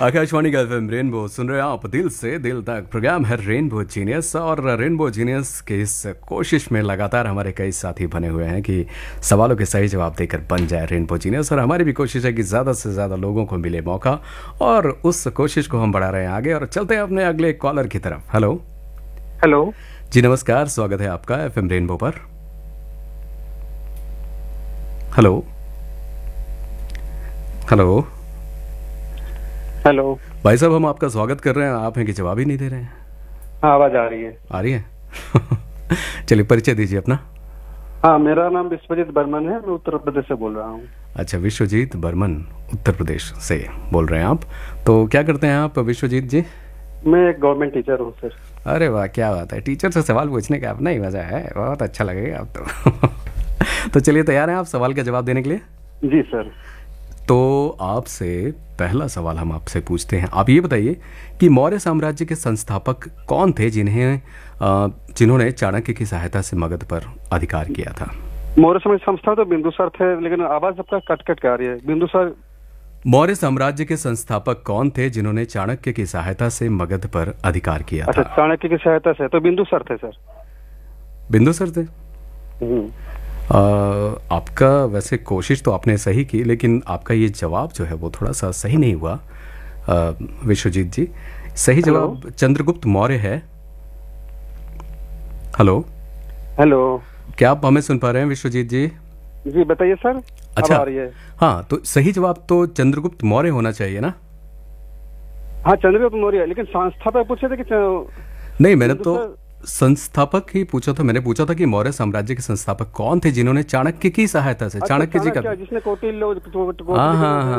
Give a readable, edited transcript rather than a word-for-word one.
आकाशवाणी का FM rainbow सुन रहे हैं आप दिल से दिल तक। प्रोग्राम है रेनबो जीनियस और रेनबो जीनियस के इस कोशिश में लगातार हमारे कई साथी बने हुए हैं कि सवालों के सही जवाब देकर बन जाए रेनबो जीनियस। और हमारी भी कोशिश है कि ज़्यादा से ज़्यादा लोगों को मिले मौका और उस कोशिश को हम बढ़ा रहे हैं आगे। और चलते हैं अपने अगले कॉलर की तरफ। हेलो हेलो जी, नमस्कार, स्वागत है आपका एफएम रेनबो पर। Hello hello hello. भाई साहब, हम आपका स्वागत कर रहे हैं, आप हैं कि जवाब ही नहीं दे रहे हैं। हाँ, आवाज आ रही है। आ रही है चलिए परिचय दीजिए अपना। हाँ, मेरा नाम विश्वजीत बर्मन है, मैं उत्तर प्रदेश से बोल रहा हूँ। अच्छा, विश्वजीत बर्मन उत्तर प्रदेश से बोल रहे हैं आप। तो क्या करते हैं आप विश्वजीत जी? मैं एक गवर्नमेंट टीचर हूँ सर। अरे वाह, क्या बात है, टीचर से सवाल पूछने का अपना ही मजा है, बहुत अच्छा लगेगा आप तो तो चलिए, तैयार हैं आप सवाल का जवाब देने के लिए? जी सर। तो आपसे पहला सवाल हम आपसे पूछते हैं। आप ये बताइए कि मौर्य साम्राज्य के संस्थापक कौन थे जिन्होंने चाणक्य की सहायता से मगध पर अधिकार किया था? मौर्य साम्राज्य संस्था तो बिंदुसार थे, लेकिन आवाज आपका कट कट के आ रही है। बिंदुसार। मौर्य साम्राज्य के संस्थापक कौन थे जिन्होंने चाणक्य की सहायता से मगध पर अधिकार किया अच्छा, था? चाणक्य की सहायता से तो बिंदुसार थे सर। बिंदुसार थे। आपका वैसे कोशिश तो आपने सही की, लेकिन आपका ये जवाब जो है वो थोड़ा सा सही नहीं हुआ विश्वजीत जी। सही जवाब चंद्रगुप्त मौर्य है। Hello hello. क्या आप हमें सुन पा रहे हैं विश्वजीत जी? जी बताइए सर। अच्छा, आ रही है। हाँ, तो सही जवाब तो चंद्रगुप्त मौर्य होना चाहिए ना? हाँ, चंद्रगुप्त मौर्य, लेकिन संस्थापक पूछे थे कि नहीं, मैंने तो संस्थापक ही पूछा था। मैंने पूछा था कि मौर्य साम्राज्य के संस्थापक कौन थे जिन्होंने चाणक्य की सहायता से, चाणक्य जी का, जिसने कौटिल्य हाँ हाँ हाँ